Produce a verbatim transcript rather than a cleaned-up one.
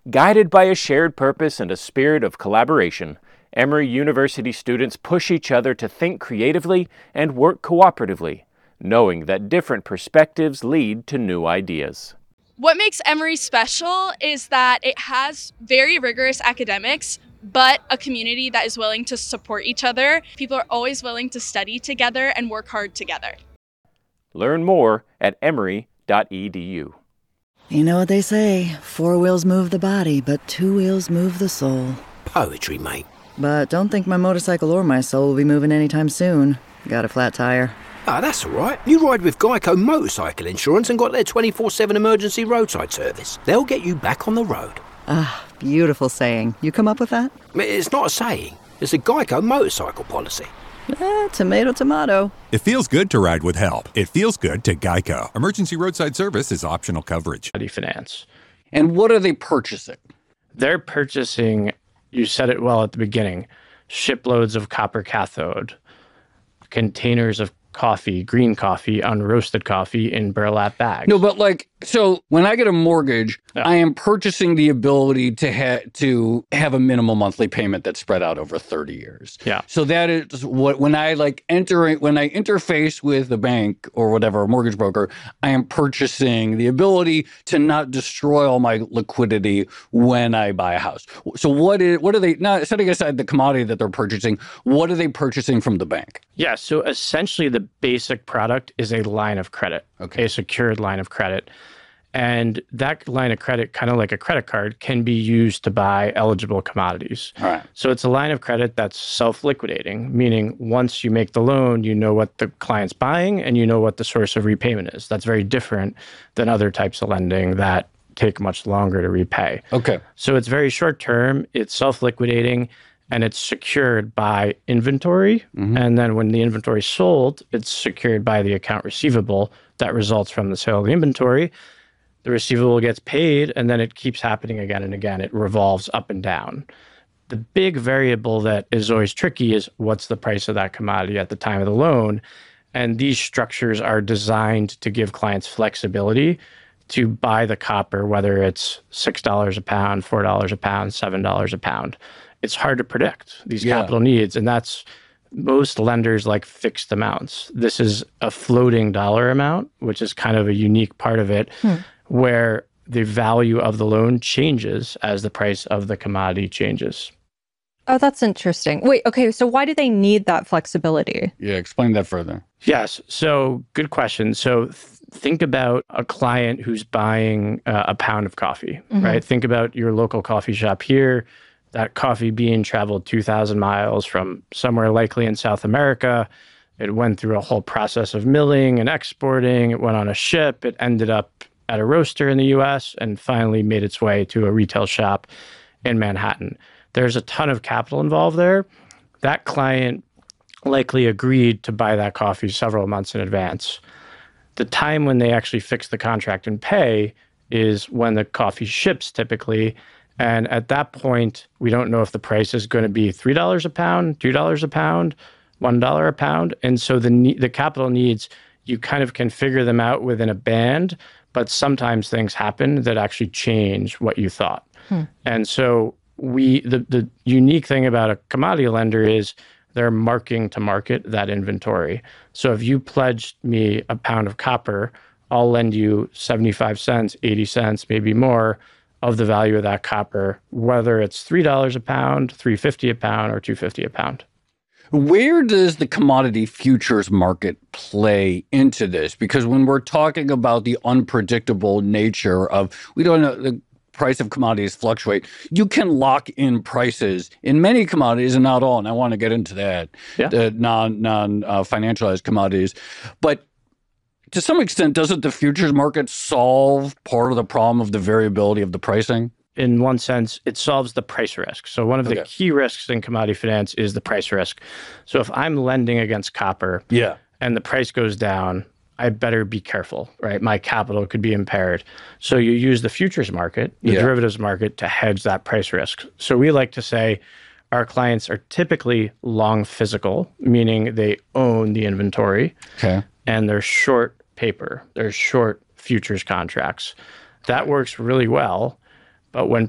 Guided by a shared purpose and a spirit of collaboration, Emory University students push each other to think creatively and work cooperatively, knowing that different perspectives lead to new ideas. What makes Emory special is that it has very rigorous academics, but a community that is willing to support each other. People are always willing to study together and work hard together. Learn more at emory dot e d u. You know what they say, four wheels move the body, but two wheels move the soul. Poetry, mate. But don't think my motorcycle or my soul will be moving anytime soon. Got a flat tire. Ah, that's all right. You ride with Geico Motorcycle Insurance and got their twenty-four seven emergency roadside service. They'll get you back on the road. Ah, beautiful saying. You come up with that? It's not a saying. It's a Geico motorcycle policy. Eh, tomato, tomato. It feels good to ride with help. It feels good to Geico. Emergency roadside service is optional coverage. Finance. And what are they purchasing? They're purchasing, you said it well at the beginning, shiploads of copper cathode, containers of coffee, green coffee, unroasted coffee in burlap bags. No, but like, so when I get a mortgage, Yeah. I am purchasing the ability to ha- to have a minimal monthly payment that's spread out over thirty years. Yeah. So that is what, when I like enter, when I interface with the bank or whatever, a mortgage broker, I am purchasing the ability to not destroy all my liquidity when I buy a house. So what is, what are they, not setting aside the commodity that they're purchasing, what are they purchasing from the bank? Yeah, so essentially the basic product is a line of credit, Okay. a secured line of credit. And that line of credit, kind of like a credit card, can be used to buy eligible commodities. All right. So it's a line of credit that's self-liquidating, meaning once you make the loan, you know what the client's buying and you know what the source of repayment is. That's very different than other types of lending that take much longer to repay. Okay. So it's very short term, it's self-liquidating, and it's secured by inventory. Mm-hmm. And then when the inventory is sold, it's secured by the account receivable that results from the sale of the inventory. The receivable gets paid, and then it keeps happening again and again. It revolves up and down. The big variable that is always tricky is what's the price of that commodity at the time of the loan. And these structures are designed to give clients flexibility to buy the copper, whether it's six dollars a pound, four dollars a pound, seven dollars a pound. It's hard to predict these Yeah. capital needs, and that's most lenders like fixed amounts. This is a floating dollar amount, which is kind of a unique part of it, Hmm. where the value of the loan changes as the price of the commodity changes. Oh, that's interesting. Wait, okay, so why do they need that flexibility? Yeah, explain that further. Yes. So good question. So th- think about a client who's buying uh, a pound of coffee, Mhm. right? Think about your local coffee shop here. That coffee bean traveled two thousand miles from somewhere likely in South America. It went through a whole process of milling and exporting. It went on a ship. It ended up at a roaster in the U S and finally made its way to a retail shop in Manhattan. There's a ton of capital involved there. That client likely agreed to buy that coffee several months in advance. The time when they actually fix the contract and pay is when the coffee ships typically. And at that point, we don't know if the price is going to be three dollars a pound, two dollars a pound, one dollar a pound. And so the ne- the capital needs, you kind of can figure them out within a band, but sometimes things happen that actually change what you thought. Hmm. And so we the, the unique thing about a commodity lender is they're marking to market that inventory. So if you pledged me a pound of copper, I'll lend you seventy-five cents, eighty cents, maybe more of the value of that copper, whether it's three dollars a pound, three dollars and fifty cents a pound, or two dollars and fifty cents a pound. Where does the commodity futures market play into this? Because when we're talking about the unpredictable nature of, we don't know, the price of commodities fluctuate, you can lock in prices in many commodities and not all. And I want to get into that, Yeah. the non, non uh, financialized commodities. But to some extent, doesn't the futures market solve part of the problem of the variability of the pricing? In one sense, it solves the price risk. So one of the Okay. key risks in commodity finance is the price risk. So if I'm lending against copper Yeah. and the price goes down, I better be careful, right? My capital could be impaired. So you use the futures market, the Yeah. derivatives market, to hedge that price risk. So we like to say our clients are typically long physical, meaning they own the inventory, Okay. and they're short paper. They're short futures contracts. That works really well. But when